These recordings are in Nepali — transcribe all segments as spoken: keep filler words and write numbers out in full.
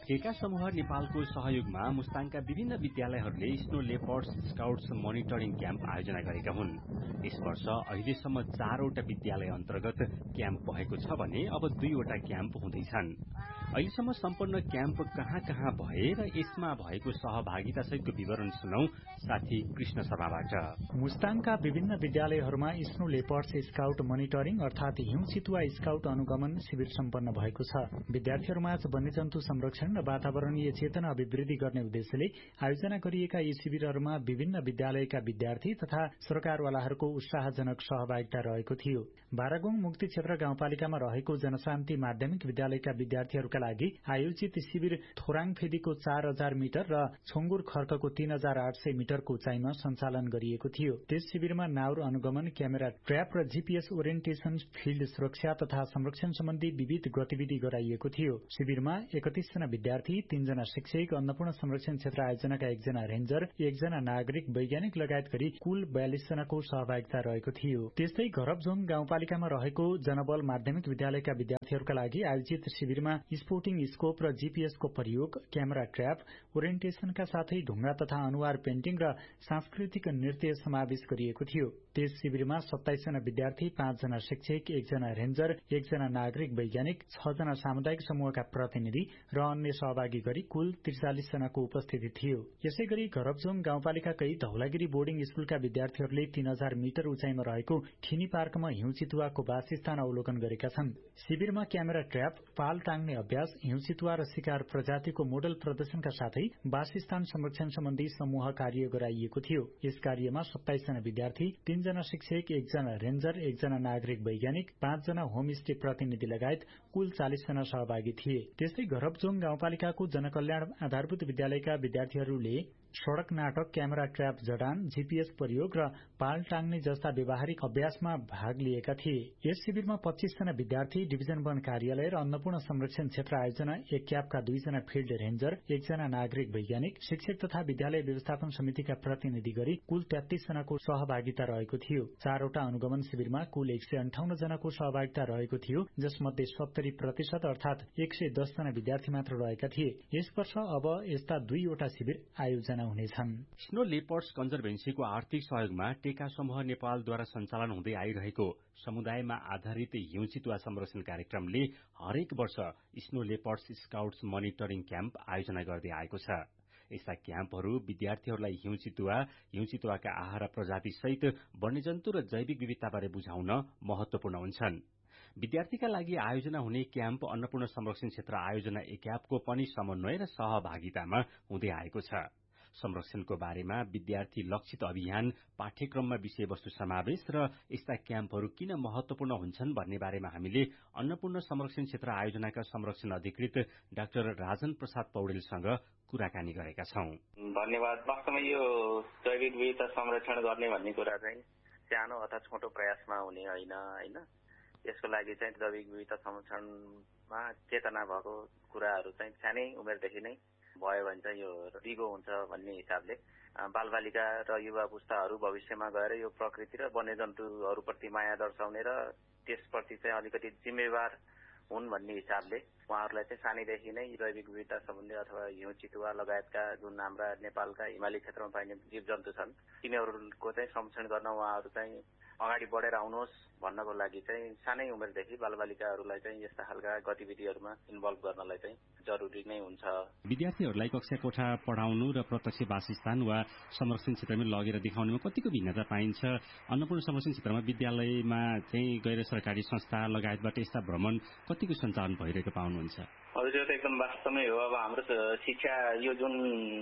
टेका समूह नेपालको सहयोगमा मुस्ताङका विभिन्न विद्यालयहरूले snow leopards scouts monitoring camp आयोजना गरेका हुन्। यस वर्ष अहिलेसम्म चारवटा विद्यालय अन्तर्गत क्याम्प भएको छ भने अब दुईवटा क्याम्प हुँदैछन्। अहिलेसम्म सम्पन्न क्याम्प कहाँ कहाँ भए र यसमा भएको सहभागिता सहितको विवरण सुनौ साथी कृष्ण शर्माबाट। मुस्ताङका विभिन्न विद्यालयहरूमा स्नो लेपर्ड्स स्काउट मोनिटरिङ अर्थात हिउँ चितुवा स्काउट अनुगमन शिविर सम्पन्न भएको छ। विद्यार्थीहरूमा वन्यजन्तु संरक्षण र वातावरणीय चेतना अभिवृद्धि गर्ने उद्देश्यले आयोजना गरिएका यी शिविरहरूमा विभिन्न विद्यालयका विद्यार्थी तथा सरकारवालाहरूको उत्साहजनक सहभागिता रहेको थियो। बारागुङ मुक्ति क्षेत्र गाउँपालिकामा रहेको जनशान्ति माध्यमिक विद्यालयका विद्यार्थीहरूका लागि आयोजित शिविर थोराङफेदीको चार हजार मिटर र छोङ्गुर खर्कको तीन हजार आठ सय मिटरको उचाइमा सञ्चालन गरिएको थियो। त्यस शिविरमा नाउर अनुगमन, क्यामेरा ट्र्याप र जीपीएस ओरिएन्टेशन, फिल्ड सुरक्षा तथा संरक्षण सम्बन्धी विविध गतिविधि गराइएको थियो। शिविरमा एकतीस जना विद्यार्थी, तीनजना शिक्षक, अन्नपूर्ण संरक्षण क्षेत्र आयोजनाका एकजना रेन्जर, एकजना नागरिक वैज्ञानिक लगायत गरी कुल बयालिस जनाको सहभागिता रहेको थियो। त्यस्तै घरबझोङ गाउँपालिकामा रहेको जनबल माध्यमिक विद्यालयका विद्यार्थीहरूका लागि आयोजित शिविरमा स्पोर्टिङ स्कोप र जीपीएसको प्रयोग, क्यामेरा ट्र्याप, ओरिएन्टेशनका साथै ढुङ्गा तथा अनुहार पेन्टिङ र सांस्कृतिक नृत्य समावेश गरिएको थियो। त्यस शिविरमा सत्ताइस जना विद्यार्थी, पाँच जना शिक्षक, एकजना रेन्जर, एकजना नागरिक वैज्ञानिक, छ जना सामुदायिक समूहका प्रतिनिधि र अन्य सहभागी गरी कुल त्रिचालिस जनाको उपस्थिति थियो। यसै गरी घरबझोङ गाउँपालिकाकै धौलागिरी बोर्डिङ स्कूलका विद्यार्थीहरूले तीन हजार मिटर उचाइमा रहेको ठिनी पार्कमा हिउँ चितुवाको वासस्थान अवलोकन गरेका छन्। शिविरमा क्यामेरा ट्र्याप, पाल टाङ्ने अभ्यास, हिउँ चितुवा र शिकार प्रजातिको मोडल प्रदर्शनका साथै वासस्थान संरक्षण सम्बन्धी समूह कार्य गराइएको थियो। यस कार्यमा सत्ताइस जना विद्यार्थी, तीनजना शिक्षक, एकजना रेन्जर, एकजना नागरिक वैज्ञानिक, पाँचजना होमस्टे प्रतिनिधि लगायत कुल चालिस जना सहभागी थिए। त्यस्तै घरबझोङ गाउँपालिकाको जनकल्याण आधारभूत विद्यालयका विद्यार्थीहरूले सड़क नाटक, क्यामेरा ट्र्याप जडान, जीपीएस प्रयोग र पाल टाङ्ने जस्ता व्यावहारिक अभ्यासमा भाग लिएका थिए। यस शिविरमा पच्चीस जना विद्यार्थी, डिभिजन वन कार्यालय र अन्नपूर्ण संरक्षण क्षेत्र आयोजना एक क्यापका दुईजना फिल्ड रेन्जर, एकजना नागरिक वैज्ञानिक, शिक्षक तथा विद्यालय व्यवस्थापन समितिका प्रतिनिधि गरी कुल तेत्तीस जनाको सहभागिता रहेको थियो। चारवटा अनुगमन शिविरमा कुल एक सय अन्ठाउन्न जनाको सहभागिता रहेको थियो, जसमध्ये सत्तरी प्रतिशत अर्थात एक सय दस जना विद्यार्थी मात्र रहेका थिए। यस वर्ष अब यस्ता दुईवटा शिविर आयोजना हुनेछन्। स्नो लेपर्ड्स कन्जर्भेन्सीको आर्थिक सहयोगमा टेका समूह नेपालद्वारा सञ्चालन हुँदै आइरहेको समुदायमा आधारित हिउँ चितुवा संरक्षण कार्यक्रमले हरेक वर्ष snow leopards scouts monitoring camp आयोजना गर्दै आएको छ। यस्ता क्याम्पहरू विद्यार्थीहरूलाई हिउँ चितुवा, हिउँ चितुवाका आहारा प्रजाति सहित वन्यजन्तु र जैविक विविधताबारे बुझाउन महत्वपूर्ण हुन्छन्। विद्यार्थीका लागि आयोजना हुने क्याम्प अन्नपूर्ण संरक्षण क्षेत्र आयोजना एक्यापको पनि समन्वय र सहभागितामा हुँदै आएको छ। संरक्षणको बारेमा विद्यार्थी लक्षित अभियान, पाठ्यक्रममा विषयवस्तु समावेश र यस्ता क्याम्पहरू किन महत्वपूर्ण हुन्छन् भन्ने बारेमा हामीले अन्नपूर्ण संरक्षण क्षेत्र आयोजनाका संरक्षण अधिकृत डाक्टर राजन प्रसाद पौडेलसँग कुराकानी गरेका छौं। धन्यवाद। वास्तवमा यो जैविक विविधता संरक्षण गर्ने भन्ने कुरा चाहिँ सानो अथवा छोटो प्रयासमा हुने होइन होइन यसको लागि चाहिँ जैविक विविधता संरक्षणमा चेतना भएको कुराहरू चाहिँ सानै उमेरदेखि नै भयो भने चाहिँ यो दिगो हुन्छ भन्ने हिसाबले बालबालिका र युवा पुस्ताहरू भविष्यमा गएर यो प्रकृति र वन्यजन्तुहरूप्रति माया दर्शाउने र त्यसप्रति चाहिँ अलिकति जिम्मेवार हुन् भन्ने हिसाबले उहाँहरूलाई चाहिँ सानैदेखि नै जैविक विविधता सम्बन्धी अथवा हिउँ चितुवा लगायतका जुन हाम्रा नेपालका हिमाली क्षेत्रमा पाइने जीव जन्तु छन् तिनीहरूको चाहिँ संरक्षण गर्न उहाँहरू चाहिँ अगाडि बढेर आउनुहोस् भन्नको लागि चाहिँ सानै उमेरदेखि बालबालिकाहरूलाई चाहिँ यस्ता खालका गतिविधिहरूमा इन्भल्भ गर्नलाई चाहिँ जरुरी नै हुन्छ। विद्यार्थीहरूलाई कक्षा कोठा पढाउनु र प्रत्यक्ष वासस्थान वा संरक्षण क्षेत्रमा लगेर देखाउनेमा कतिको भिन्नता पाइन्छ? अन्नपूर्ण संरक्षण क्षेत्रमा विद्यालयमा चाहिँ गैर सरकारी संस्था लगायतबाट यस्ता भ्रमण कतिको सञ्चालन भइरहेको पाउनुहुन्छ? हजुर, यो त एकदम वास्तवमै हो। अब हाम्रो शिक्षा यो जुन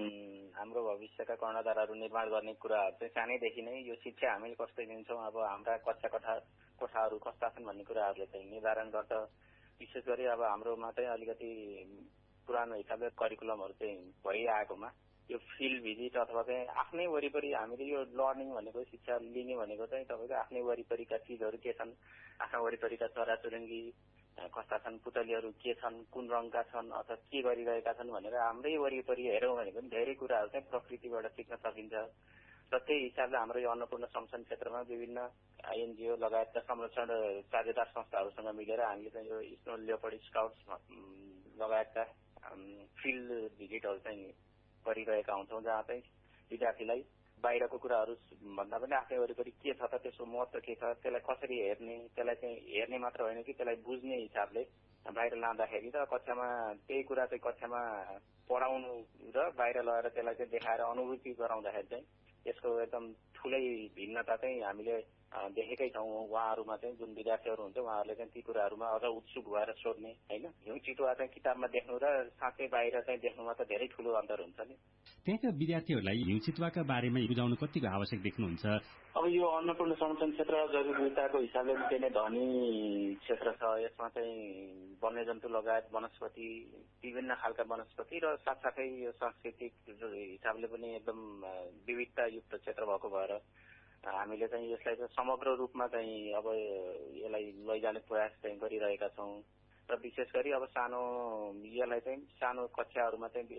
हाम्रो भविष्यका कर्णधारहरू निर्माण गर्ने कुराहरू चाहिँ सानैदेखि नै यो शिक्षा हामीले कस्तो दिन्छौँ, अब हाम्रा कक्षा कोठा कोठाहरू कस्ता छन् भन्ने कुराहरूले चाहिँ निर्धारण गर्छ। विशेष गरी अब हाम्रोमा चाहिँ अलिकति पुरानो हिसाबले करिकुलमहरू चाहिँ भइआएकोमा यो फिल्ड भिजिट अथवा चाहिँ आफ्नै वरिपरि हामीले यो लर्निङ भनेको शिक्षा लिने भनेको चाहिँ तपाईँको आफ्नै वरिपरिका चिजहरू के छन्, आफ्ना वरिपरिका चराचुरुङ्गी कस्ता छन्, पुतलीहरू के छन्, कुन रङका छन् अथवा के गरिरहेका छन् भनेर हाम्रै वरिपरि हेरौँ भने पनि धेरै कुराहरू चाहिँ प्रकृतिबाट सिक्न सकिन्छ। र त्यही हिसाबले हाम्रो यो अन्नपूर्ण संरक्षण क्षेत्रमा विभिन्न एनजिओ लगायतका संरक्षण साझेदार संस्थाहरूसँग मिलेर हामीले चाहिँ यो स्नो लेपर्ड स्काउट्स लगायतका फिल्ड भिजिटहरू चाहिँ गरिरहेका हुन्छौँ, जहाँ चाहिँ विद्यार्थीलाई बाहिरको कुराहरू भन्दा पनि आफ्नै वरिपरि के छ त, त्यसको महत्त्व के छ, त्यसलाई कसरी हेर्ने, त्यसलाई चाहिँ हेर्ने मात्र होइन कि त्यसलाई बुझ्ने हिसाबले बाहिर लाँदाखेरि र कक्षामा त्यही कुरा चाहिँ कक्षामा पढाउनु र बाहिर लगेर त्यसलाई चाहिँ देखाएर अनुभूति गराउँदाखेरि चाहिँ यसको एकदम ठुलै भिन्नता चाहिँ हामीले देखेकै छौँ। उहाँहरूमा चाहिँ जुन विद्यार्थीहरू हुन्छ उहाँहरूले चाहिँ ती कुराहरूमा अझ उत्सुक भएर सोध्ने होइन, हिउँ चितुवा चाहिँ किताबमा देख्नु र साँच्चै बाहिर चाहिँ देख्नुमा त धेरै ठुलो अन्तर हुन्छ नि। त्यहाँका विद्यार्थीहरूलाई हिउँ चितुवाका बारेमा बुझाउनु कतिको आवश्यक देख्नुहुन्छ? अब यो अन्नपूर्ण संरक्षण क्षेत्र जैविक विविधताको हिसाबले निकै नै धनी क्षेत्र छ। यसमा चाहिँ वन्यजन्तु लगायत वनस्पति, विभिन्न खालका वनस्पति र साथसाथै यो सांस्कृतिक हिसाबले पनि एकदम विविधतायुक्त क्षेत्र भएको भएर हामीले चाहिँ यसलाई चाहिँ समग्र रूपमा चाहिँ अब यसलाई लैजाने प्रयास चाहिँ गरिरहेका छौँ र विशेष गरी अब सानो यसलाई चाहिँ सानो कक्षाहरूमा चाहिँ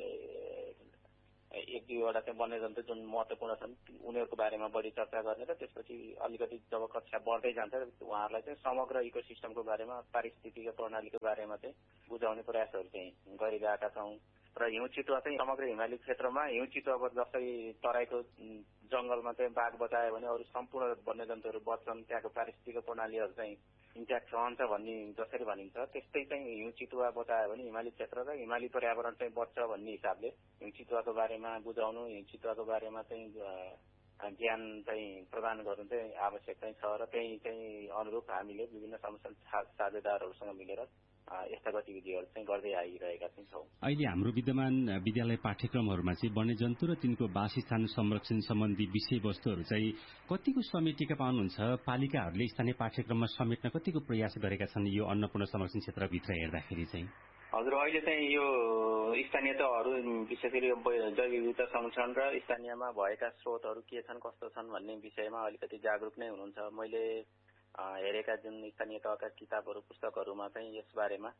एक दुईवटा चाहिँ वन्यजन्तु जुन महत्त्वपूर्ण छन् उनीहरूको बारेमा बढी चर्चा गर्ने र त्यसपछि अलिकति जब कक्षा बढ्दै जान्छ उहाँहरूलाई चाहिँ समग्र इकोसिस्टमको बारेमा, पारिस्थितिक प्रणालीको बारेमा चाहिँ बुझाउने प्रयासहरू चाहिँ गरिरहेका छौँ। र हिउँ चितुवा चाहिँ समग्र हिमाली क्षेत्रमा हिउँ चितुवा जस्तै तराईको जंगलमा चाहिँ बाघ बचायो भने अरू सम्पूर्ण वन्यजन्तुहरू बच्छन्, त्यहाँको पारिस्थितिक प्रणालीहरू चाहिँ इन्ट्याक्ट रहन्छ भन्ने जसरी भनिन्छ त्यस्तै चाहिँ हिउँ चितुवा बचायो भने हिमाली क्षेत्र र हिमाली पर्यावरण चाहिँ बच्छ भन्ने हिसाबले हिउँ चितुवाको बारेमा बुझाउनु, हिउँ चितुवाको बारेमा चाहिँ ज्ञान चाहिँ प्रदान गर्नु चाहिँ आवश्यक चाहिँ छ र त्यही चाहिँ अनुरूप हामीले विभिन्न समस्या साझेदारहरूसँग मिलेर यस्ता गतिविधिहरू चाहिँ गर्दै आइरहेका छौँ। अहिले हाम्रो विद्यमान विद्यालय पाठ्यक्रमहरूमा चाहिँ वन्यजन्तु र तिनको वासस्थान संरक्षण सम्बन्धी विषयवस्तुहरू चाहिँ कतिको समेटिएका पाउनुहुन्छ? पालिकाहरूले स्थानीय पाठ्यक्रममा समेट्न कतिको प्रयास गरेका छन् यो अन्नपूर्ण संरक्षण क्षेत्रभित्र हेर्दाखेरि चाहिँ? हजुर, अहिले चाहिँ यो स्थानीय तहहरू विशेष गरी जैव विविधता संरक्षण र स्थानीयमा भएका स्रोतहरू के छन्, कस्तो छन् भन्ने विषयमा अलिकति जागरुक नै हुनुहुन्छ। मैले हेरेका जुन स्थानीय तहका किताबहरू, पुस्तकहरूमा चाहिँ यसबारेमा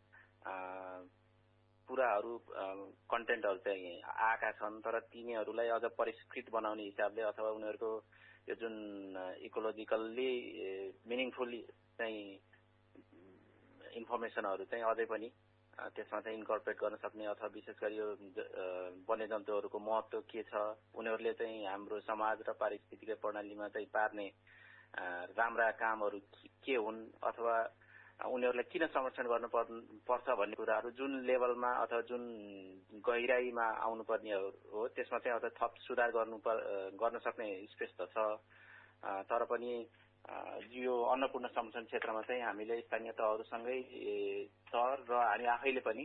कुराहरू, कन्टेन्टहरू चाहिँ आएका छन्, तर तिनीहरूलाई अझ परिष्कृत बनाउने हिसाबले अथवा उनीहरूको यो जुन इकोलोजिकल्ली मिनिङफुल चाहिँ इन्फर्मेसनहरू चाहिँ अझै पनि त्यसमा चाहिँ इन्कर्पोरेट गर्न सक्ने अथवा विशेष गरी यो वन्यजन्तुहरूको महत्त्व के छ, उनीहरूले चाहिँ हाम्रो समाज र पारिस्थितिक प्रणालीमा चाहिँ पार्ने राम्रा कामहरू के हुन् अथवा उनीहरूलाई किन संरक्षण गर्नु पर्छ भन्ने कुराहरू जुन लेभलमा अथवा जुन गहिराईमा आउनुपर्ने हो त्यसमा चाहिँ अझ थप सुधार गर्नु गर्न सक्ने स्पेस त छ। तर पनि यो अन्नपूर्ण संरक्षण क्षेत्रमा चाहिँ हामीले स्थानीय तहहरूसँगै तह र हामी आफैले पनि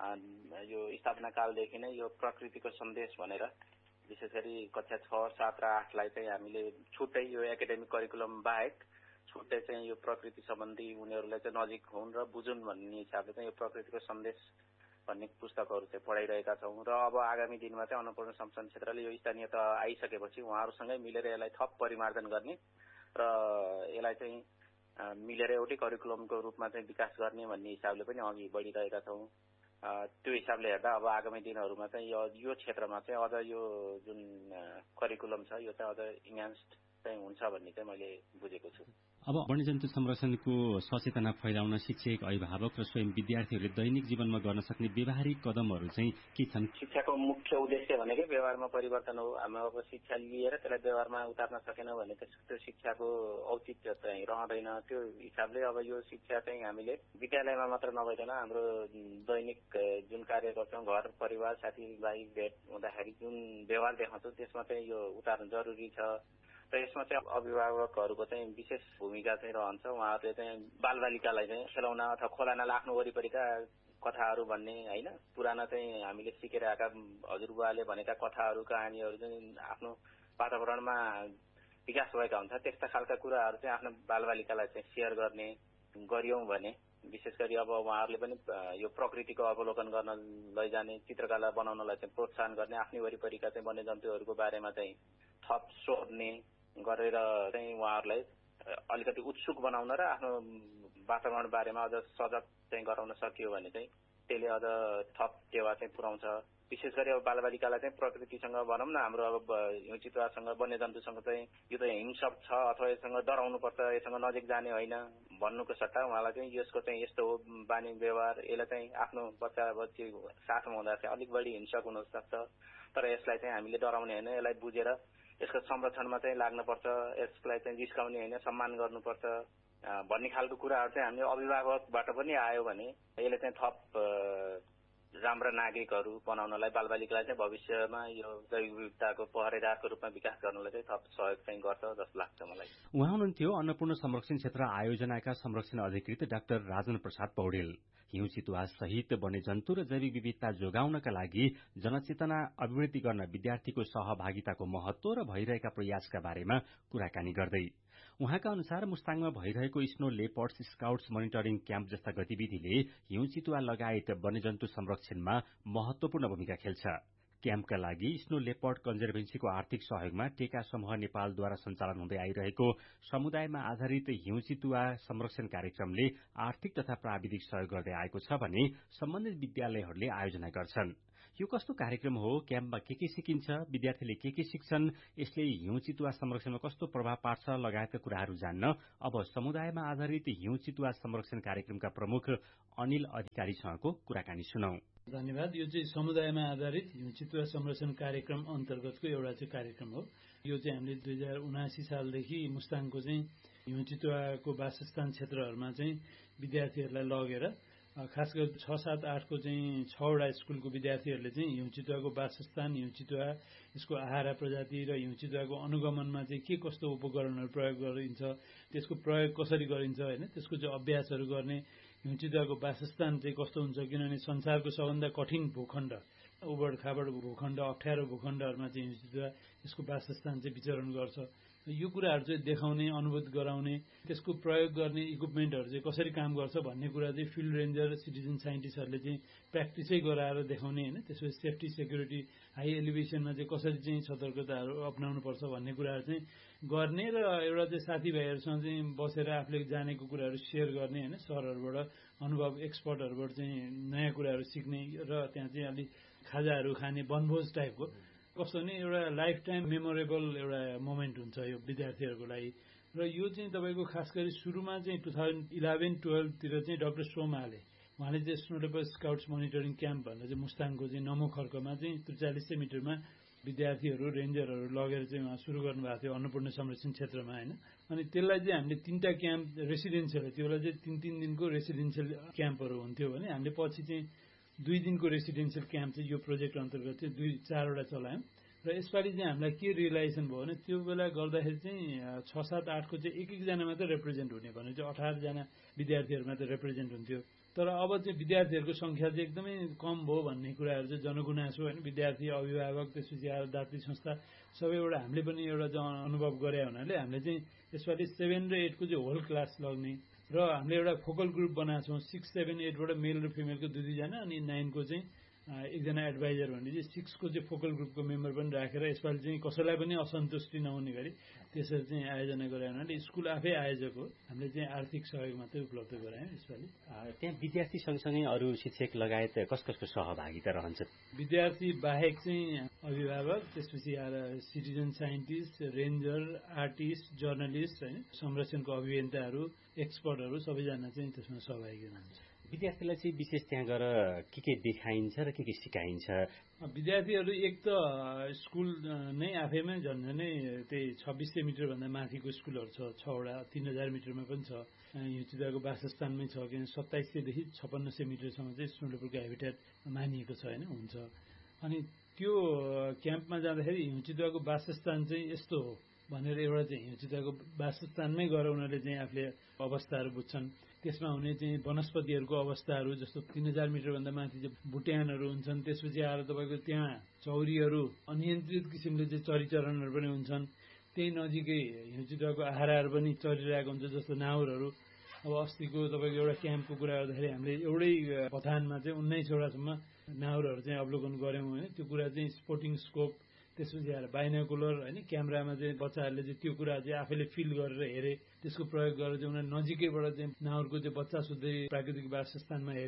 यो स्थापना कालदेखि नै यो प्रकृतिको सन्देश भनेर विशेष गरी कक्षा छ, सात र आठलाई चाहिँ हामीले छुट्टै यो एकाडेमिक करिकुलम बाहेक छुट्टै चाहिँ यो प्रकृति सम्बन्धी उनीहरूलाई चाहिँ नजिक हुन् र बुझुन् भन्ने हिसाबले चाहिँ यो प्रकृतिको सन्देश भन्ने पुस्तकहरू चाहिँ पढाइरहेका छौँ। र अब आगामी दिनमा चाहिँ अन्नपूर्ण संरक्षण क्षेत्रले यो स्थानीय तह आइसकेपछि उहाँहरूसँगै मिलेर यसलाई थप परिमार्जन गर्ने र यसलाई चाहिँ मिलेर एउटै करिकुलमको रूपमा चाहिँ विकास गर्ने भन्ने हिसाबले पनि अघि बढिरहेका छौँ। त्यो हिसाबले हेर्दा अब आगामी दिनहरूमा चाहिँ यो यो क्षेत्रमा चाहिँ अझ यो जुन करिकुलम छ यो चाहिँ अझ इन्हान्स्ड चाहिँ हुन्छ भन्ने चाहिँ मैले बुझेको छु। अब वन्यजन्तु संरक्षणको सचेतना फैलाउन शिक्षक, अभिभावक र स्वयं विद्यार्थीहरूले दैनिक जीवनमा गर्न सक्ने व्यावहारिक कदमहरू चाहिँ के छन्? शिक्षाको मुख्य उद्देश्य भनेकै व्यवहारमा परिवर्तन हो। हामी अब शिक्षा लिएर त्यसलाई व्यवहारमा उतार्न सकेनौँ भने त्यो शिक्षाको औचित्य चाहिँ रहँदैन। त्यो हिसाबले अब यो शिक्षा चाहिँ हामीले विद्यालयमा मात्र नभइकन हाम्रो दैनिक जुन कार्य गर्छौँ, घर परिवार साथीभाइ भेट हुँदाखेरि जुन व्यवहार देखाउँछौँ त्यसमा चाहिँ यो उतार्न जरुरी छ। र यसमा चाहिँ अभिभावकहरूको चाहिँ विशेष भूमिका चाहिँ रहन्छ। उहाँहरूले चाहिँ बालबालिकालाई चाहिँ खेलाउन अथवा खोला नाला आफ्नो वरिपरिका कथाहरू भन्ने होइन, पुराना चाहिँ हामीले सिकेर आएका हजुरबुवाले भनेका कथाहरू, कहानीहरू चाहिँ आफ्नो वातावरणमा विकास भएका हुन्छ। त्यस्ता खालका कुराहरू चाहिँ आफ्नो बालबालिकालाई चाहिँ सेयर गर्ने गरियौँ भने विशेष गरी अब उहाँहरूले पनि यो प्रकृतिको अवलोकन गर्न लैजाने, चित्रकला बनाउनलाई चाहिँ प्रोत्साहन गर्ने, आफ्नै वरिपरिका चाहिँ वन्यजन्तुहरूको बारेमा चाहिँ थप सोध्ने गरेर चाहिँ उहाँहरूलाई अलिकति उत्सुक बनाउन र आफ्नो वातावरण बारेमा अझ सजग चाहिँ गराउन सकियो भने चाहिँ त्यसले अझ थप टेवा चाहिँ पुर्याउँछ विशेष गरी अब बालबालिकालाई चाहिँ प्रकृतिसँग भनौँ न हाम्रो अब हिउँ चितुवासँग वन्यजन्तुसँग चाहिँ यो त हिंसक छ अथवा यससँग डराउनु पर्छ, यससँग नजिक जाने होइन भन्नुको सट्टा उहाँलाई चाहिँ यसको चाहिँ यस्तो हो बानी व्यवहार, यसलाई चाहिँ आफ्नो बच्चा बच्ची साथमा हुँदा चाहिँ अलिक बढी हिंसक हुन सक्छ, तर यसलाई चाहिँ हामीले डराउने होइन, यसलाई बुझेर यसको संरक्षणमा चाहिँ लाग्नुपर्छ, यसलाई चाहिँ जिस्काउने होइन, सम्मान गर्नुपर्छ भन्ने खालको कुराहरू चाहिँ हामीले अभिभावकबाट पनि आयो भने यसले चाहिँ थप राम्रा नागरिकहरू बनाउनलाई बालबालिकालाई चाहिँ भविष्यमा यो जैविक विविधताको पहरेदारको रूपमा विकास गर्नलाई चाहिँ थप सहयोग चाहिँ गर्छ जस्तो लाग्छ मलाई। उहाँ हुनुहुन्थ्यो अन्नपूर्ण संरक्षण क्षेत्र आयोजनाका संरक्षण अधिकृत डाक्टर राजन प्रसाद पौडेल। हिउँ चितुवा सहित वन्यजन्तु र जैविक विविधता जोगाउनका लागि जनचेतना अभिवृद्धि गर्न विद्यार्थीको सहभागिताको महत्व र भइरहेका प्रयासका बारेमा कुराकानी गर्दै उहाँका अनुसार मुस्ताङमा भइरहेको snow leopards scouts monitoring camp जस्ता गतिविधिले हिउँ चितुवा लगायत वन्यजन्तु संरक्षणमा महत्वपूर्ण भूमिका खेल्छ। क्याम्पका लागि स्नो लेपर्ड कन्जर्भेन्सीको आर्थिक सहयोगमा टेका समूह नेपालद्वारा सञ्चालन हुँदै आइरहेको समुदायमा आधारित हिउँ चितुवा संरक्षण कार्यक्रमले आर्थिक तथा प्राविधिक सहयोग गर्दै आएको छ भने सम्बन्धित विद्यालयहरूले आयोजना गर्छन्। यो कस्तो कार्यक्रम हो, क्याम्पमा के के सिकिन्छ, विद्यार्थीले के के सिक्छन्, यसले हिउँ चितुवा संरक्षणमा कस्तो प्रभाव पार्छ लगायतका कुराहरू जान्न अब समुदायमा आधारित हिउँ चितुवा संरक्षण कार्यक्रमका प्रमुख अनिल अधिकारीसँगको कुराकानी सुनौ। धन्यवाद। यो चाहिँ समुदायमा आधारित हिउँ चितुवा संरक्षण कार्यक्रम अन्तर्गतको एउटा चाहिँ कार्यक्रम हो। यो चाहिँ हामीले दुई हजार उनासी सालदेखि मुस्ताङको चाहिँ हिउँ चितुवाको वासस्थान क्षेत्रहरूमा चाहिँ विद्यार्थीहरूलाई लगेर खास गरी छ सात आठको चाहिँ छवटा स्कुलको विद्यार्थीहरूले चाहिँ हिउँ चितुवाको वासस्थान, हिउँ चितुवा, यसको आहारा प्रजाति र हिउँ चितुवाको अनुगमनमा चाहिँ के कस्तो उपकरणहरू प्रयोग गरिन्छ, त्यसको प्रयोग कसरी गरिन्छ होइन, त्यसको चाहिँ अभ्यासहरू गर्ने, हिउँ चितुवाको वासस्थान चाहिँ कस्तो हुन्छ किनभने संसारको सबभन्दा कठिन भूखण्ड, उबड खाबड भूखण्ड, अप्ठ्यारो भूखण्डहरूमा चाहिँ हिउँ चितुवा यसको वासस्थान चाहिँ विचरण गर्छ। यो कुराहरू चाहिँ देखाउने, अनुभूत गराउने, त्यसको प्रयोग गर्ने इक्विपमेन्टहरू चाहिँ कसरी काम गर्छ भन्ने कुरा चाहिँ फिल्ड रेन्जर, सिटिजन साइन्टिस्टहरूले चाहिँ प्र्याक्टिसै गराएर देखाउने होइन, त्यसपछि सेफ्टी सेक्युरिटी हाई एलिभेसनमा चाहिँ कसरी चाहिँ सतर्कताहरू अप्नाउनु पर्छ भन्ने कुराहरू चाहिँ गर्ने र एउटा चाहिँ साथीभाइहरूसँग चाहिँ बसेर आफूले जानेको कुराहरू सेयर गर्ने होइन, सरहरूबाट अनुभव एक्सपर्टहरूबाट चाहिँ नयाँ कुराहरू सिक्ने र त्यहाँ चाहिँ अलिक खाजाहरू खाने वनभोज टाइपको कस्तो भने एउटा लाइफ टाइम मेमोरेबल एउटा मोमेन्ट हुन्छ यो विद्यार्थीहरूको लागि। र यो चाहिँ तपाईँको खास गरी सुरुमा चाहिँ टु थाउजन्ड इलेभेन टुवेल्भतिर चाहिँ डाक्टर सोमाले उहाँले चाहिँ snow leopard scouts monitoring camp भनेर चाहिँ मुस्ताङको चाहिँ नमो खर्कमा चाहिँ त्रिचालिस सय मिटरमा विद्यार्थीहरू रेन्जरहरू लगेर चाहिँ उहाँ सुरु गर्नुभएको थियो अन्नपूर्ण संरक्षण क्षेत्रमा होइन। अनि त्यसलाई चाहिँ हामीले तीनटा क्याम्प रेसिडेन्सियल, त्यो बेला चाहिँ तिन तिन दिनको रेसिडेन्सियल क्याम्पहरू हुन्थ्यो भने हामीले पछि चाहिँ दुई दिनको रेसिडेन्सियल क्याम्प चाहिँ यो प्रोजेक्ट अन्तर्गत चाहिँ दुई चारवटा चलायौँ। र यसपालि चाहिँ हामीलाई के रियलाइजेसन भयो भने त्यो बेला गर्दाखेरि चाहिँ छ सात आठको चाहिँ एक एकजना मात्रै रिप्रेजेन्ट हुने भने चाहिँ अठारजना विद्यार्थीहरू मात्रै रिप्रेजेन्ट हुन्थ्यो। तर अब चाहिँ विद्यार्थीहरूको सङ्ख्या चाहिँ एकदमै कम भयो भन्ने कुराहरू चाहिँ जनगुनासो होइन, विद्यार्थी, अभिभावक, त्यसपछि आएर दात्री संस्था सबैबाट हामीले पनि एउटा चाहिँ अनुभव गरे हुनाले हामीले चाहिँ यसपालि सेभेन र एटको चाहिँ होल क्लास लग्ने र हामीले एउटा फोकल ग्रुप बनाएको छौँ। सिक्स सेभेन एटबाट मेल र फिमेलको दुई दुईजना अनि नाइनको चाहिँ एकजना एडभाइजर भन्ने चाहिँ सिक्सको चाहिँ फोकल ग्रुपको मेम्बर पनि राखेर यसपालि चाहिँ कसैलाई पनि असन्तुष्टि नहुने गरी त्यसरी चाहिँ आयोजना गरायो हुनाले स्कुल आफै आयोजक हो, हामीले चाहिँ आर्थिक सहयोग मात्रै उपलब्ध गरायौँ यसपालि। त्यहाँ विद्यार्थी सँगसँगै अरू शिक्षक लगायत कस कसको सहभागिता रहन्छ? विद्यार्थी बाहेक चाहिँ अभिभावक, त्यसपछि आएर citizen scientist, ranger, artist, journalist होइन, संरक्षणको अभियन्ताहरू, एक्सपर्टहरू सबैजना चाहिँ त्यसमा सहभागी हुनुहुन्छ। विद्यार्थीलाई चाहिँ विशेष त्यहाँ गएर के के देखाइन्छ र के के सिकाइन्छ? विद्यार्थीहरू एक त स्कुल नै आफैमा झन् झनै त्यही छब्बिस सय मिटरभन्दा माथिको स्कुलहरू छ, छवटा तीन हजार मिटरमा पनि छ, हिउँ चितुवाको वासस्थानमै छ, किन सत्ताइस सयदेखि छप्पन्न सय मिटरसम्म चाहिँ स्नो लेपर्डको हेबिटेट मानिएको छ होइन, हुन्छ। अनि त्यो क्याम्पमा जाँदाखेरि हिउँ चितुवाको वासस्थान चाहिँ यस्तो हो भनेर एउटा चाहिँ हिउँ चितुवाको वासस्थानमै गएर उनीहरूले चाहिँ आफूले अवस्थाहरू बुझ्छन्। त्यसमा हुने चाहिँ वनस्पतिहरूको अवस्थाहरू जस्तो तीन हजार मिटरभन्दा माथि चाहिँ भुट्यानहरू हुन्छन्, त्यसपछि आएर तपाईँको त्यहाँ चौरीहरू, अनियन्त्रित किसिमले चाहिँ चरीचरणहरू पनि हुन्छन्, त्यही नजिकै हिउँ चितुवाको आहाराहरू पनि चरिरहेको हुन्छ जस्तो नाउरहरू। अब अस्तिको तपाईँको एउटा क्याम्पको कुरा गर्दाखेरि हामीले एउटै पथानमा चाहिँ उन्नाइसवटासम्म नाउरहरू चाहिँ अवलोकन गऱ्यौँ होइन। त्यो कुरा चाहिँ स्पोर्टिङ स्कोप, त्यसपछि आएर बाइनोकुलर होइन, क्यामेरामा चाहिँ बच्चाहरूले चाहिँ त्यो कुरा चाहिँ आफैले फिल गरेर हेरे, त्यसको प्रयोग गरेर चाहिँ उनीहरू नजिकैबाट चाहिँ नाउरको चाहिँ बच्चा सुत्दै प्राकृतिक वासस्थानमा हेरे।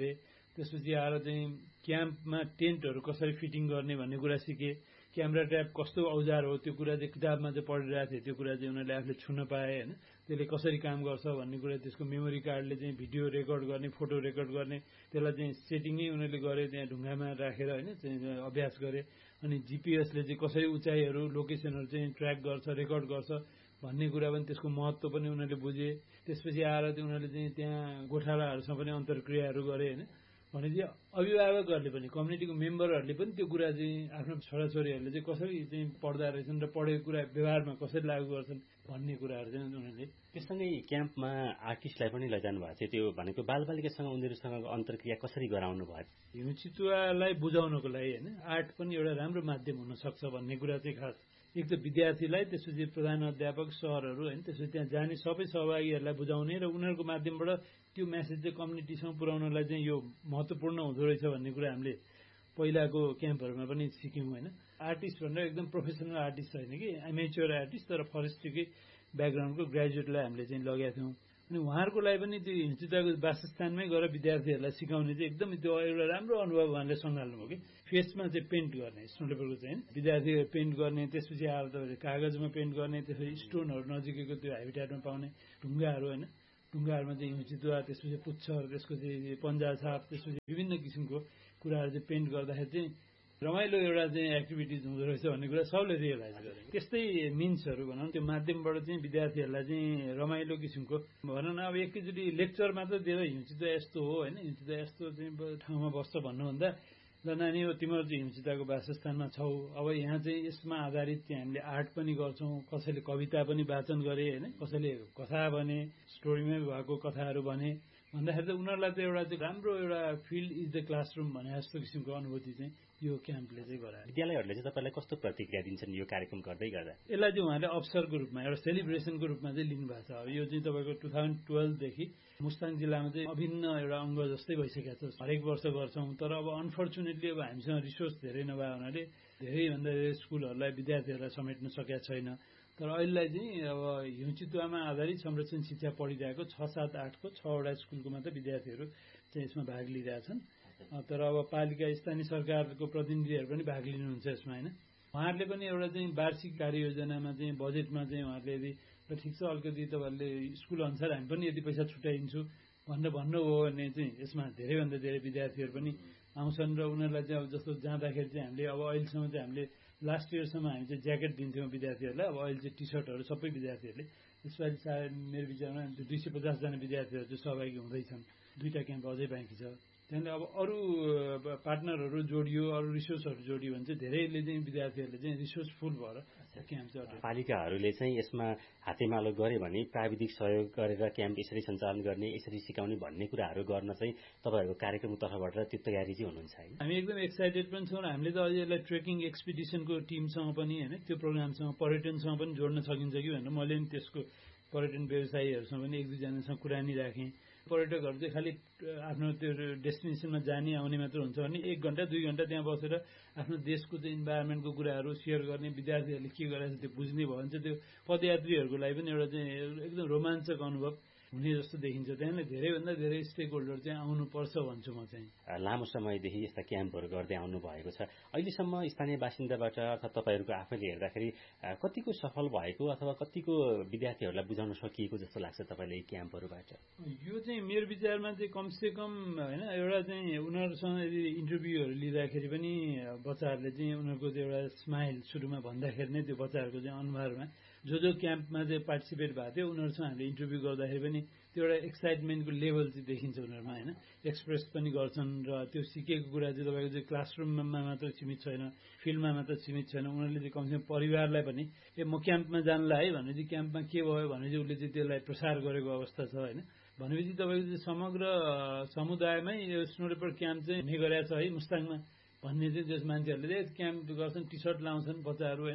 त्यसपछि आएर चाहिँ क्याम्पमा टेन्टहरू कसरी फिटिङ गर्ने भन्ने कुरा सिके, क्यामेरा ट्र्याप कस्तो औजार हो त्यो कुरा चाहिँ किताबमा चाहिँ पढिरहेको थिए, त्यो कुरा चाहिँ उनीहरूले आफूले छुन पाए होइन, त्यसले कसरी काम गर्छ भन्ने कुरा, त्यसको मेमोरी कार्डले चाहिँ भिडियो रेकर्ड गर्ने, फोटो रेकर्ड गर्ने, त्यसलाई चाहिँ सेटिङै उनीहरूले गरे त्यहाँ ढुङ्गामा राखेर होइन, चाहिँ अभ्यास गरे। अनि जिपिएसले चाहिँ कसरी उचाइहरू लोकेसनहरू चाहिँ ट्र्याक गर्छ, रेकर्ड गर्छ भन्ने कुरा पनि, त्यसको महत्त्व पनि उनीहरूले बुझे। त्यसपछि आएर चाहिँ उनीहरूले चाहिँ त्यहाँ गोठालाहरूसँग पनि अन्तर्क्रियाहरू गरे होइन, भनेपछि अभिभावकहरूले पनि, कम्युनिटीको मेम्बरहरूले पनि त्यो कुरा चाहिँ आफ्नो छोराछोरीहरूले चाहिँ कसरी चाहिँ पढ्दा रहेछन् र पढेको कुरा व्यवहारमा कसरी लागू गर्छन् भन्ने कुराहरू चाहिँ उनीहरूले। त्यससँगै क्याम्पमा आर्टिस्टलाई पनि लैजानु भएको थियो, त्यो भनेको बालबालिकासँग उनीहरूसँग अन्तर्क्रिया कसरी गराउनु भयो? हिउँ चितुवालाई बुझाउनको लागि होइन, आर्ट पनि एउटा राम्रो माध्यम हुनसक्छ भन्ने कुरा चाहिँ खास एक त विद्यार्थीलाई, त्यसपछि प्रधान अध्यापक सरहरू होइन, त्यसपछि त्यहाँ जाने सबै सहभागीहरूलाई बुझाउने र उनीहरूको माध्यमबाट त्यो मेसेज चाहिँ कम्युनिटीसँग पुर्याउनलाई चाहिँ यो महत्त्वपूर्ण हुँदो रहेछ भन्ने कुरा हामीले पहिलाको क्याम्पहरूमा पनि सिक्यौँ होइन। आर्टिस्ट भनेर एकदम प्रोफेसनल आर्टिस्ट होइन कि, एमेच्योर आर्टिस्ट तर फरेस्ट्रीकै ब्याकग्राउन्डको ग्रेजुएटलाई हामीले चाहिँ लगेका थियौँ। अनि उहाँहरूको लागि पनि त्यो हिउँचितुवाको वासस्थानमै गएर विद्यार्थीहरूलाई सिकाउने चाहिँ एकदम त्यो एउटा राम्रो अनुभव उहाँले सँगाल्नुभयो कि। फेसमा चाहिँ पेन्ट गर्ने स्नो लेपर्डको चाहिँ विद्यार्थीहरू पेन्ट गर्ने, त्यसपछि आएर तपाईँले कागजमा पेन्ट गर्ने, त्यसपछि स्टोनहरू नजिकैको त्यो हेबिट्याटमा पाउने ढुङ्गाहरू होइन, ढुङ्गाहरूमा चाहिँ हिउँचितुवा, त्यसपछि पुच्छर, त्यसको चाहिँ पन्जा छाप, त्यसपछि विभिन्न किसिमको कुराहरू चाहिँ पेन्ट गर्दाखेरि चाहिँ रमाइलो एउटा चाहिँ एक्टिभिटिज हुँदो रहेछ भन्ने कुरा सबले रियलाइज गरे। त्यस्तै मिन्सहरू भनौँ त्यो माध्यमबाट चाहिँ विद्यार्थीहरूलाई चाहिँ रमाइलो किसिमको भनौँ न, अब एकैचोटि लेक्चर मात्र दिएर हिउँचितुवा यस्तो हो होइन, हिउँचितुवा यस्तो चाहिँ ठाउँमा बस्छ भन्नुभन्दा ल नानी हो तिमीहरू चाहिँ हिउँचितुवाको वासस्थानमा छौ, अब यहाँ चाहिँ यसमा आधारित चाहिँ हामीले आर्ट पनि गर्छौँ, कसैले कविता पनि वाचन गरे होइन, कसैले कथा भने, स्टोरीमै भएको कथाहरू भने भन्दाखेरि चाहिँ उनीहरूलाई चाहिँ एउटा चाहिँ राम्रो एउटा फिल्ड इज द क्लासरुम भने जस्तो किसिमको अनुभूति चाहिँ यो क्याम्पले चाहिँ गरायो। विद्यालयहरूले चाहिँ तपाईँलाई कस्तो प्रतिक्रिया दिन्छन् यो कार्यक्रम गर्दै गर्दा? यसलाई चाहिँ उहाँले अवसरको रूपमा, एउटा सेलिब्रेसनको रूपमा चाहिँ लिनुभएको छ। अब यो चाहिँ तपाईँको टु थाउजन्ड टुवेल्भदेखि मुस्ताङ जिल्लामा चाहिँ अभिन्न एउटा अङ्ग जस्तै भइसकेको छ, हरेक वर्ष गर्छौँ। तर अब अनफर्चुनेटली अब हामीसँग रिसोर्स धेरै नभए हुनाले धेरैभन्दा धेरै स्कुलहरूलाई विद्यार्थीहरूलाई समेट्न सकेका छैन। तर अहिलेलाई चाहिँ अब हिउँचितुवामा आधारित संरक्षण शिक्षा पढिरहेको छ सात आठको छवटा स्कुलको मात्र विद्यार्थीहरू चाहिँ यसमा भाग लिइरहेछन्। तर अब पालिका स्थानीय सरकारको प्रतिनिधिहरू पनि भाग लिनुहुन्छ यसमा होइन। उहाँहरूले पनि एउटा चाहिँ वार्षिक कार्ययोजनामा चाहिँ बजेटमा चाहिँ उहाँहरूले यदि र ठिक छ अलिकति तपाईँहरूले स्कुल अनुसार हामी पनि यदि पैसा छुट्याइदिन्छु भनेर भन्नुभयो भने चाहिँ यसमा धेरैभन्दा धेरै विद्यार्थीहरू पनि आउँछन् र उनीहरूलाई चाहिँ अब जस्तो जाँदाखेरि चाहिँ हामीले अब अहिलेसम्म चाहिँ हामीले लास्ट इयरसम्म हामी चाहिँ ज्याकेट दिन्थ्यौँ विद्यार्थीहरूलाई, अब अहिले चाहिँ टी सर्टहरू सबै विद्यार्थीहरूले। यसपालि सायद मेरो विचारमा दुई सय पचासजना विद्यार्थीहरू चाहिँ सहभागी हुँदैछन्, दुईवटा क्याम्प अझै बाँकी छ। त्यहाँदेखि अब अरू पार्टनरहरू जोडियो, अरू रिसोर्सहरू जोडियो भने चाहिँ धेरैले चाहिँ विद्यार्थीहरूले चाहिँ रिसोर्सफुल भएर क्याम्प चाहिँ पालिकाहरूले चाहिँ यसमा हातेमालो गरे भने प्राविधिक सहयोग गरेर क्याम्प यसरी सञ्चालन गर्ने, यसरी सिकाउने भन्ने कुराहरू गर्न चाहिँ तपाईँहरूको कार्यक्रमको तर्फबाट त्यो तयारी चाहिँ हुनुहुन्छ है? हामी एकदम एक्साइटेड पनि छौँ। हामीले त अझै यसलाई ट्रेकिङ एक्सपिडिसनको टिमसँग पनि होइन, त्यो प्रोग्रामसँग पर्यटनसँग पनि जोड्न सकिन्छ कि भनेर मैले पनि त्यसको पर्यटन व्यवसायीहरूसँग पनि एक दुईजनासँग कुरानी राखेँ। पर्यटकहरू चाहिँ खालि आफ्नो त्यो डेस्टिनेसनमा जाने आउने मात्र हुन्छ भने एक घन्टा दुई घन्टा त्यहाँ बसेर आफ्नो देशको चाहिँ इन्भाइरोमेन्टको कुराहरू सेयर गर्ने, विद्यार्थीहरूले के गरेको छ त्यो बुझ्ने भयो भने चाहिँ त्यो पदयात्रीहरूको लागि पनि एउटा चाहिँ एकदम रोमाञ्चक अनुभव हुने जस्तो देखिन्छ। त्यहाँले धेरैभन्दा धेरै स्टेक होल्डर चाहिँ आउनुपर्छ भन्छु म चाहिँ। लामो समयदेखि यस्ता क्याम्पहरू गर्दै आउनु भएको छ, अहिलेसम्म स्थानीय बासिन्दाबाट अथवा तपाईँहरूको आफैले हेर्दाखेरि कतिको सफल भएको अथवा कतिको विद्यार्थीहरूलाई बुझाउन सकिएको जस्तो लाग्छ तपाईँले यी क्याम्पहरूबाट? यो चाहिँ मेरो विचारमा चाहिँ कमसेकम होइन एउटा चाहिँ उनीहरूसँग यदि इन्टरभ्यूहरू लिँदाखेरि पनि बच्चाहरूले चाहिँ उनीहरूको त्यो एउटा स्माइल सुरुमा भन्दाखेरि नै त्यो बच्चाहरूको चाहिँ अनुहारमा जो जो क्याम्पमा चाहिँ पार्टिसिपेट भएको थियो उनीहरूसँग हामीले इन्टरभ्यू गर्दाखेरि पनि त्यो एउटा एक्साइटमेन्टको लेभल चाहिँ देखिन्छ उनीहरूमा होइन, एक्सप्रेस पनि गर्छन् र त्यो सिकेको कुरा चाहिँ तपाईँको चाहिँ क्लासरुममा मात्र सीमित छैन, फिल्डमा मात्र सीमित छैन। उनीहरूले चाहिँ कमसेकम परिवारलाई पनि ए म क्याम्पमा जानला है भनेपछि क्याम्पमा के भयो भने चाहिँ उसले चाहिँ त्यसलाई प्रसार गरेको अवस्था छ होइन। भनेपछि तपाईँको चाहिँ समग्र समुदायमै यो स्नो लेपर्ड क्याम्प चाहिँ हुने गरेको छ है मुस्ताङमा भन्ने चाहिँ त्यस मान्छेहरूले क्याम्प गर्छन्, टी सर्ट लाउँछन् बच्चाहरू होइन,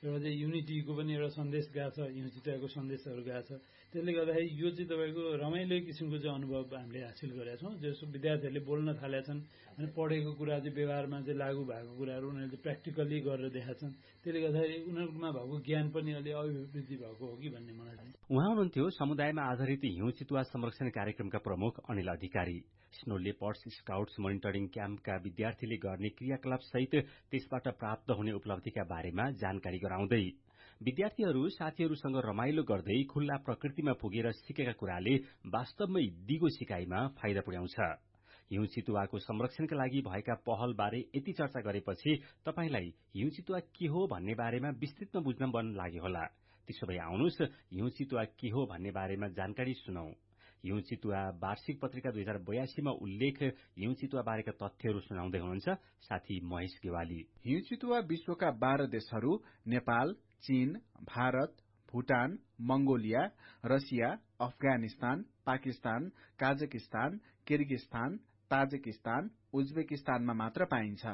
एउटा चाहिँ युनिटीको पनि एउटा सन्देश गएको छ, युनिटीको सन्देशहरू गएको छ। त्यसले गर्दाखेरि यो चाहिँ तपाईँको रमाइलो किसिमको चाहिँ अनुभव हामीले हासिल गरेका छौँ। जसो विद्यार्थीहरूले बोल्न थालेका छन् अनि पढेको कुरा चाहिँ व्यवहारमा चाहिँ लागू भएको कुराहरू उनीहरूले प्र्याक्टिकल्ली गरेर देखाएका छन्। त्यसले गर्दाखेरि उनीहरूमा भएको ज्ञान पनि अलि अभिवृद्धि भएको हो कि भन्ने मलाई चाहिँ। उहाँ हुनुहुन्थ्यो समुदायमा आधारित हिउँ चितुवा संरक्षण कार्यक्रमका प्रमुख अनिल अधिकारी। स्नो लेपर्ड्स स्काउट्स मोनिटरिङ क्याम्पका विद्यार्थीले गर्ने क्रियाकलाप सहित त्यसबाट प्राप्त हुने उपलब्धिका बारेमा जानकारी गराउँदै विद्यार्थीहरू साथीहरूसँग रमाइलो गर्दै खुल्ला प्रकृतिमा पुगेर सिकेका कुराले वास्तवमै दिगो सिकाइमा फाइदा पुर्याउँछ। हिउँ चितुवाको संरक्षणका लागि भएका पहल बारे यति चर्चा गरेपछि तपाईलाई हिउँ चितुवा के हो भन्ने बारेमा विस्तृतमा बुझ्न मन लाग्यो होला। त्यसो भए आउनुहोस् हिउँ चितुवा के हो भन्ने बारेमा जानकारी सुनौ। हिउँ चितुवा वार्षिक पत्रिका दुई हजार बयासीमा उल्लेख हिउँ चितुवा बारेका तथ्यहरू सुनाउँदै हुनुहुन्छ साथी महेश गेवाली। हिउँ चितुवा विश्वका बाह्र देशहरू नेपाल, चीन, Bharat, Bhutan, Mongolia, Russia, Afghanistan, Pakistan, Kazakhstan, Kyrgyzstan, Tajikistan, उज्बेकिस्तानमा मात्र पाइन्छ।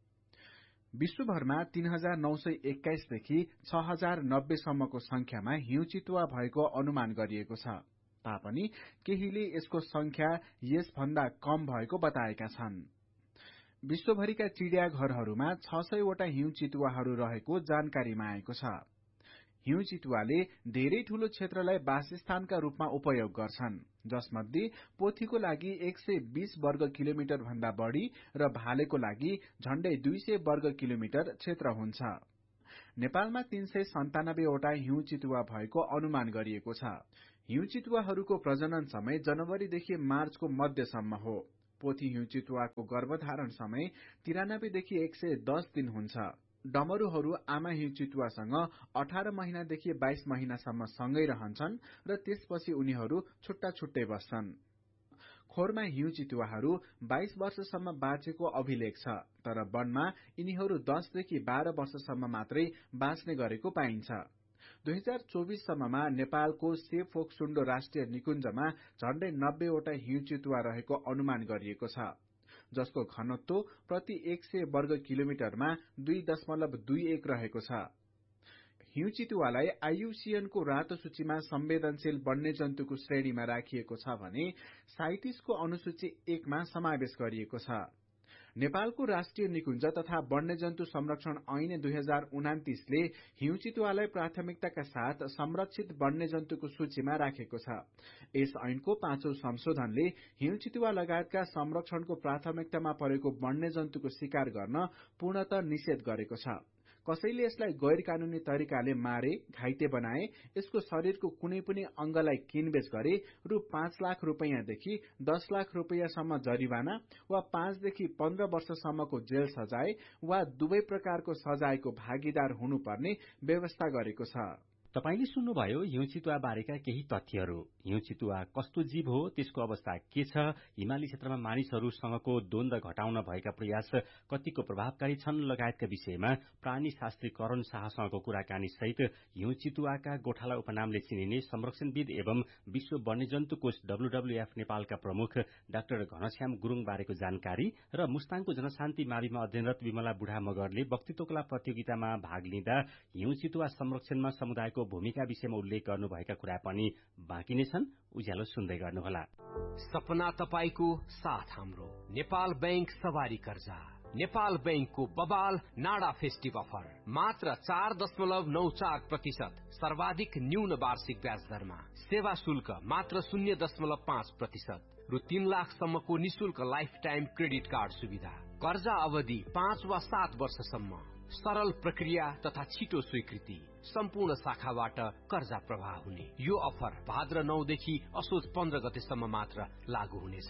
विश्वभरमा तीन हजार नौ सय एक्काइसदेखि छ हजार नब्बे सम्मको संख्यामा हिउँ चितुवा भएको अनुमान गरिएको छ। तापनि केहीले यसको संख्या यसभन्दा कम भएको बताएका छन्। विश्वभरिका चिडियाघरहरूमा छ सयवटा हिउँ चितुवाहरू रहेको जानकारीमा आएको छ। हिउँ चितुवाले धेरै ठूलो क्षेत्रलाई वासस्थानका रूपमा उपयोग गर्छन्, जसमध्ये पोथीको लागि एक सय बीस वर्ग किलोमिटर भन्दा बढ़ी र भालेको लागि झण्डै दुई सय वर्ग किलोमिटर क्षेत्र हुन्छ। नेपालमा तीन सय सन्तानब्बेवटा हिउँ चितुवा भएको अनुमान गरिएको छ। हिउँ चितुवाहरूको प्रजनन समय जनवरीदेखि मार्चको मध्यसम्म हो। पोथी हिउँ चितुवाको गर्भधारण समय तिरानब्बेदेखि एक सय दस दिन हुन्छ। डमरूहरू आमा हिउँ चितुवासँग अठार महिनादेखि बाइस महिनासम्म सँगै रहन्छन् र त्यसपछि उनीहरू छुट्टा छुट्टै बस्छन्। खोरमा हिउँ चितुवाहरू बाइस वर्षसम्म बाँचेको अभिलेख छ, तर वनमा यिनीहरू दसदेखि बाह्र वर्षसम्म मात्रै बाँच्ने गरेको पाइन्छ। दुई हजार चौबिससम्ममा नेपालको सेफोक्सुण्डो राष्ट्रिय निकुञ्जमा झण्डै नब्बेवटा हिउँ चितुवा रहेको अनुमान गरिएको छ, जसको घनत्व प्रति एक सय वर्ग किलोमिटरमा दुई दशमलव दुई एक रहेको छ। हिउँ चितुवालाई आईयूसीएनको रातो सूचीमा संवेदनशील वन्यजन्तुको श्रेणीमा राखिएको छ भने साइटिसको अनुसूची एकमा समावेश गरिएको छ। नेपालको राष्ट्रिय निकुञ्ज तथा वन्यजन्तु संरक्षण ऐन दुई हजार उनातिसले हिउँ चितुवालाई प्राथमिकताका साथ संरक्षित वन्यजन्तुको सूचीमा राखेको छ। यस ऐनको पाँचौं संशोधनले हिउँ चितुवा लगायतका संरक्षणको प्राथमिकतामा परेको वन्यजन्तुको शिकार गर्न पूर्णतः निषेध गरेको छ। कसैले यसलाई गैर कानूनी तरिकाले मारे, घाइते बनाए, यसको शरीरको कुनै पनि अंगलाई किनबेच गरे रु पाँच लाख रूपैयाँदेखि दस लाख रूपैयाँसम्म जरिवाना वा पाँचदेखि पन्ध्र वर्षसम्मको जेल सजाय वा दुवै प्रकारको सजायको भागीदार हुनुपर्ने व्यवस्था गरेको छ। तपाईले सुन्नुभयो हिउँ चितुवा बारेका केही तथ्यहरू। हिउँ चितुवा कस्तो जीव हो, त्यसको अवस्था के छ, हिमाली क्षेत्रमा मानिसहरूसँगको द्वन्द घटाउन भएका प्रयास कतिको प्रभावकारी छन् लगायतका विषयमा प्राणी शास्त्री करण शाहसँगको कुराकानी सहित हिउँ चितुवाका गोठाला उपनामले चिनिने संरक्षणविद एवं विश्व वन्यजन्तु कोष डब्ल्यूडब्ल्यूएफ नेपालका प्रमुख डाक्टर घनश्याम गुरूङ बारेको जानकारी र मुस्ताङको जनशान्ति माविमा अध्ययनरत विमला बुढा मगरले वक्तृत्व कला प्रतियोगितामा भाग लिँदा हिउँ चितुवा संरक्षणमा समुदायको भूमिका विषयमा उल्लेख गर्नुभएका कुरा पनि बाँकी नै छन्। उज्यालो सुन्दै गर्नुहोला। सपना तपाईको साथ हाम्रो नेपाल बैंक सवारी कर्जा। नेपाल बैंकको बबाल नाडा फेस्टिभ अफर मात्र चार दशमलव नौ चार प्रतिशत सर्वाधिक न्यून वार्षिक ब्याज दरमा, सेवा शुल्क मात्र शून्य दशमलव पाँच प्रतिशत रु तीन लाखसम्मको निशुल्क लाइफ टाइम क्रेडिट कार्ड सुविधा, कर्जा अवधि पाँच वा सात वर्षसम्म, सरल प्रक्रिया तथा छिटो स्वीकृति, सम्पूर्ण शाखाबाट कर्जा प्रवाह हुने। यो अफर भाद्र नौदेखि असोज पन्ध्र गतेसम्म मात्र लागू हुनेछ।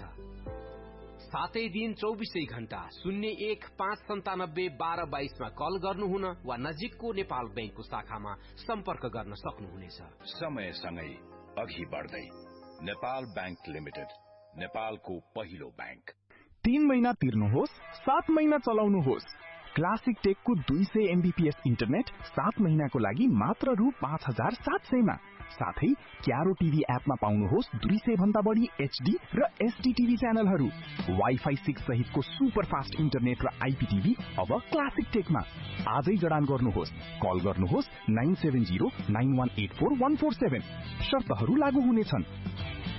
सातै दिन चौबिसै घण्टा शून्य एक पाँच सन्तानब्बे बाह्र बाइसमा कल गर्नुहुन वा नजिकको नेपाल बैंकको शाखामा सम्पर्क गर्न सक्नुहुनेछ। समयसँगै अघि बढ्दै नेपाल बैंक लिमिटेड, नेपालको पहिलो बैंक। तीन महिना तिर्नुहोस्, सात महिना चलाउनुहोस्, क्लासिक टेकको दुई सय एमबीपीएस इन्टरनेट सात महिनाको लागि मात्र रु पाँच हजार सात सयमा। साथै क्यारो टिभी एपमा पाउनुहोस् दुई सय भन्दा बढी एचडी र एसडी टिभी च्यानलहरू। वाइफाई सिक्स सहितको सुपर फास्ट इन्टरनेट र आइपीटिभी अब क्लासिक टेकमा। आजै जडान गर्नुहोस्। कल गर्नुहोस् nine seven zero nine one eight four one four seven. शर्तहरू लागू हुनेछन्।